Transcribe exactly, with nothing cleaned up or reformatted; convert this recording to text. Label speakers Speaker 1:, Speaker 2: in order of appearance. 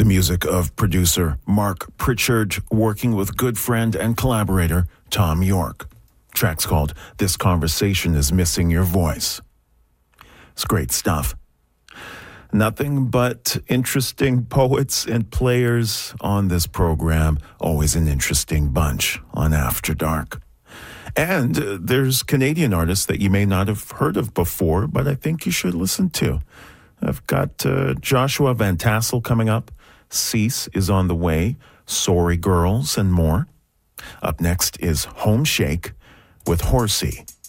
Speaker 1: The music of producer Mark Pritchard, working with good friend and collaborator Tom York. Track's called This Conversation Is Missing Your Voice. It's great stuff. Nothing but interesting poets and players on this program. Always an interesting bunch on After Dark. And uh, there's Canadian artists that you may not have heard of before, but I think you should listen to. I've got uh, Joshua Van Tassel coming up. Cease is on the way. Sorry Girls and more. Up next is Home Shake with Horsey.